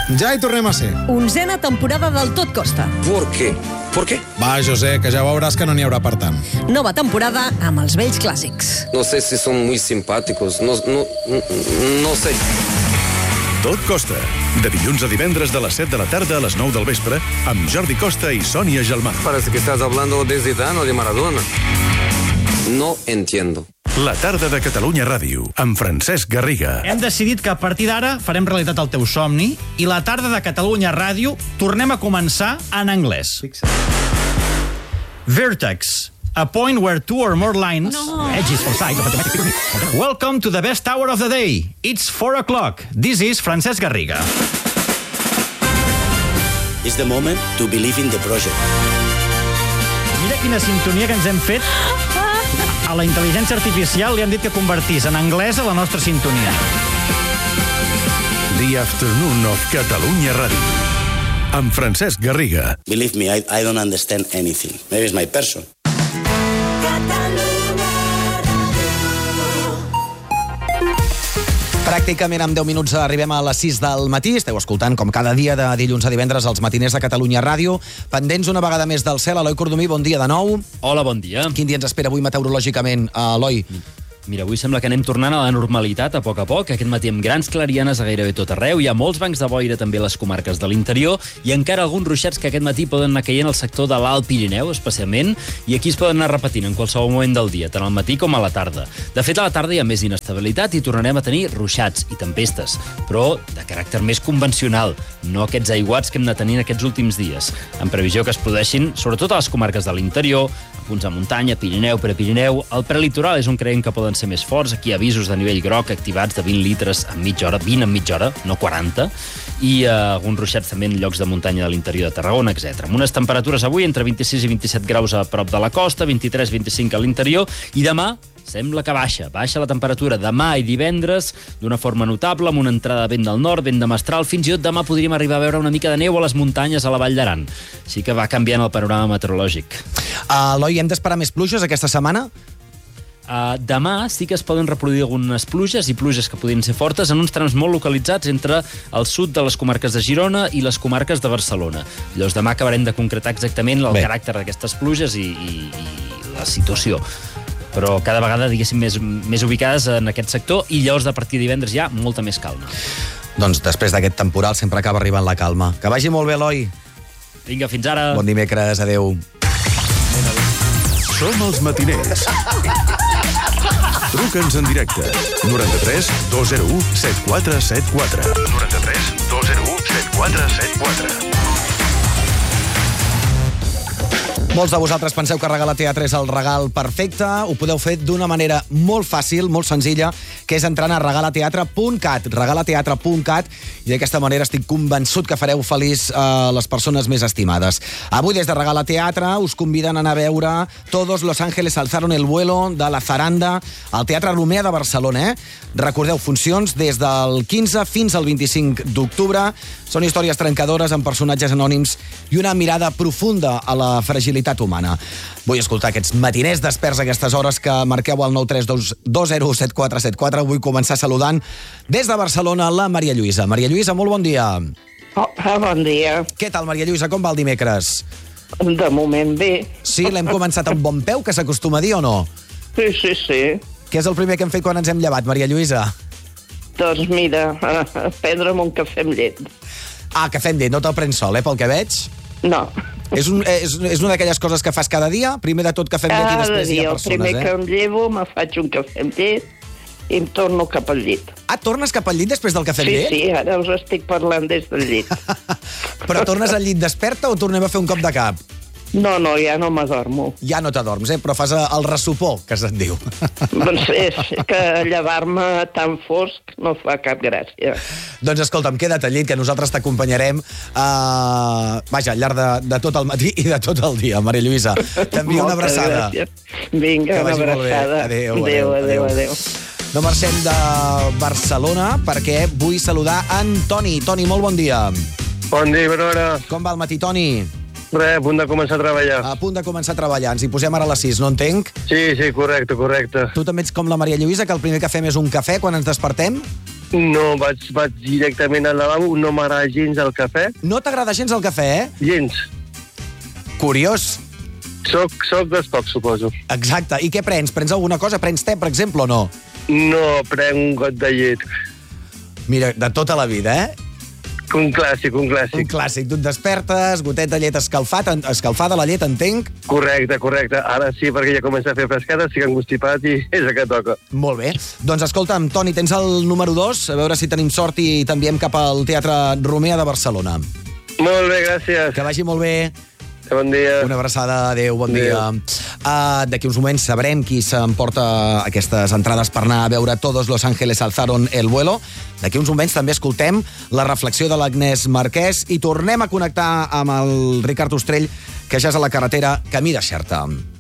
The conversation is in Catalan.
Ja hi tornem a ser. 11a temporada del Tot Costa. ¿Por qué? ¿Por qué? Va, José, que ja veuràs que no n'hi haurà per tant. Nova temporada amb els vells clàssics. No sé si son muy simpáticos, no sé. Tot Costa, de dilluns a divendres de les 7 de la tarda a les 9 del vespre, amb Jordi Costa i Sònia Gelmà. Parece que estás hablando de Zidane o de Maradona. No entiendo. La tarda de Catalunya Ràdio, amb Francesc Garriga. Hem decidit que a partir d'ara farem realitat el teu somni i la tarda de Catalunya Ràdio tornem a començar en anglès. Vertex, a point where two or more lines, edges for sides of a geometric pyramid. Welcome to the best hour of the day. It's 4 o'clock. This is Francesc Garriga. It's the moment to believe in the project. Mira quina sintonia que ens hem fet. A la intel·ligència artificial li han dit que convertís en anglès a la nostra sintonia. The Afternoon of Catalunya Ràdio, amb Francesc Garriga. Believe me, I don't understand anything. Maybe it's my person. Pràcticament en 10 minuts arribem a les 6 del matí. Esteu escoltant, com cada dia, de dilluns a divendres, els matiners de Catalunya Ràdio. Pendents una vegada més del cel. Eloi Cordomí, bon dia de nou. Hola, bon dia. Quin dia ens espera avui meteorològicament, Eloi? Mira, avui sembla que anem tornant a la normalitat a poc. Aquest matí amb grans clarianes a gairebé tot arreu. Hi ha molts bancs de boira també a les comarques de l'interior i encara alguns ruixats que aquest matí poden anar caient al sector de l'Alt Pirineu, especialment, i aquí es poden anar repetint en qualsevol moment del dia, tant al matí com a la tarda. De fet, a la tarda hi ha més inestabilitat i tornarem a tenir ruixats i tempestes, però de caràcter més convencional, no aquests aiguats que hem anat tenint aquests últims dies, en previsió que es produeixin sobretot a les comarques de l'interior, a punts de muntanya, Pirineu, Prepirineu. El prelitoral és on creiem que poden ser més forts. Aquí avisos de nivell groc activats de 20 litres en mitja hora, 20 en mitja hora, no 40, i alguns ruixats també en llocs de muntanya de l'interior de Tarragona, etc. Amb unes temperatures avui entre 26 i 27 graus a prop de la costa, 23-25 a l'interior, i demà sembla que baixa la temperatura demà i divendres d'una forma notable, amb una entrada de vent del nord, vent de mestral. Fins i tot demà podríem arribar a veure una mica de neu a les muntanyes a la Vall d'Aran. Així que va canviant el panorama meteorològic. Eloi, hem d'esperar més pluges aquesta setmana? Demà sí que es poden reproduir algunes pluges i pluges que podrien ser fortes en uns trams molt localitzats entre el sud de les comarques de Girona i les comarques de Barcelona. Llavors demà acabarem de concretar exactament el caràcter d'aquestes pluges i la situació, però cada vegada, diguéssim, més ubicades en aquest sector, i llavors a partir de divendres ja molta més calma. Doncs després d'aquest temporal sempre acaba arribant la calma. Que vagi molt bé, Eloi. Vinga, fins ara. Bon dimecres, adeu. Som els matiners. Truca'ns en directe. 93 201 7474. 93 201 7474. Molts de vosaltres penseu que regalar teatre és el regal perfecte. Ho podeu fer d'una manera molt fàcil, molt senzilla, que és entrant a regalateatre.cat. regalateatre.cat, i d'aquesta manera estic convençut que fareu feliç a les persones més estimades. Avui, des de Regala Teatre, us conviden a anar a veure Todos los ángeles alzaron el vuelo, de la Zaranda, al Teatre Romea de Barcelona. Recordeu, funcions des del 15 fins al 25 d'octubre. Són històries trencadores amb personatges anònims i una mirada profunda a la fragilitat humana. Vull escoltar aquests matiners desperts a aquestes hores que marqueu al 932 201 7474. Vull començar saludant des de Barcelona la Maria Lluïsa. Maria Lluïsa, molt bon dia. Bon dia. Què tal, Maria Lluïsa? Com va el dimecres? De moment bé. Sí, l'hem començat amb bon peu, que s'acostuma a dir, o no? Sí. Què és el primer que hem fet quan ens hem llevat, Maria Lluïsa? Doncs mira, prendre'm un cafè amb llet. Cafè amb llet, no te'l prens sol, pel que veig? No. És una d'aquelles coses que fas cada dia? Primer de tot cafè amb llet i després hi ha persones, el primer que em llevo me faig un cafè amb llet i em torno cap al llit. Tornes cap al llit després del cafè amb llet? Sí, ara us estic parlant des del llit. Però tornes al llit desperta o tornem a fer un cop de cap? No, ja no m'adormo. Ja no t'adorms, però fas el ressupor, que se'n diu. Doncs és que llevar-me tan fosc no fa cap gràcia. Doncs escolta'm, queda't al llit, que nosaltres t'acompanyarem al llarg de tot el matí i de tot el dia, Maria Lluïsa. T'envio una abraçada. Vinga, una abraçada. Adéu. No marxem de Barcelona perquè vull saludar en Toni. Toni, molt bon dia. Bon dia, bona hora. Com va el matí, Toni? Res, a punt de començar a treballar. A punt de començar a treballar. Ens hi posem ara a les 6, no entenc? Sí, correcte. Tu també ets com la Maria Lluïsa, que el primer que fem és un cafè quan ens despertem? No, vaig directament al lavabo, no m'agrada gens el cafè. No t'agrada gens el cafè, eh? Gens. Curiós. Soc dels pocs, suposo. Exacte. I què prens? Prens alguna cosa? Prens te, per exemple, o no? No, prenc un got de llet. Mira, de tota la vida, eh? Un clàssic. Un clàssic. Tu et despertes, gotet de llet escalfada, la llet, entenc? Correcte. Ara sí, perquè ja comença a fer frescada, estic engostipat i és el que toca. Molt bé. Doncs escolta'm, Toni, tens el número 2, a veure si tenim sort i t'enviem cap al Teatre Romea de Barcelona. Molt bé, gràcies. Que vagi molt bé. Bon dia. Una abraçada, adéu, bon dia. D'aquí uns moments sabrem qui s'emporta aquestes entrades per anar a veure Todos los ángeles alzaron el vuelo. D'aquí uns moments també escoltem la reflexió de l'Agnès Marquès i tornem a connectar amb el Ricard Ostrell, que ja és a la carretera camí de Xerta.